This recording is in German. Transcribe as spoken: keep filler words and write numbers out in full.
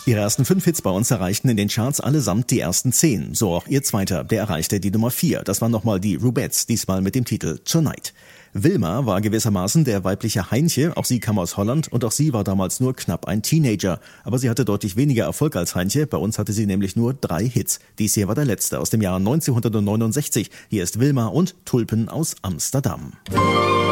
Ihre ersten fünf Hits bei uns erreichten in den Charts allesamt die ersten zehn. So auch ihr zweiter, der erreichte die Nummer vier. Das waren nochmal die Rubettes, diesmal mit dem Titel Tonight. Wilma war gewissermaßen der weibliche Heinche, auch sie kam aus Holland und auch sie war damals nur knapp ein Teenager. Aber sie hatte deutlich weniger Erfolg als Heinche, bei uns hatte sie nämlich nur drei Hits. Dies hier war der letzte aus dem Jahr neunzehnhundertneunundsechzig. Hier ist Wilma und Tulpen aus Amsterdam.